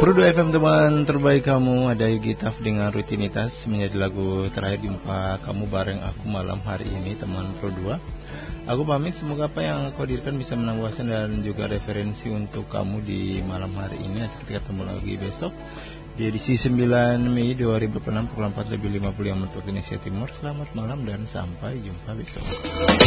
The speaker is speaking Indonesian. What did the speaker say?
Pro 2 FM teman terbaik kamu, ada Gitaf dengan rutinitas menjadi lagu terakhir jumpa kamu bareng aku malam hari ini teman Pro 2. Aku pamit, semoga apa yang kau dirikan bisa menambahkan dan juga referensi untuk kamu di malam hari ini. Nanti kita ketemu lagi besok di edisi 9 Mei 2006 pukul 4:50 yang menurut Indonesia Timur. Selamat malam dan sampai jumpa besok.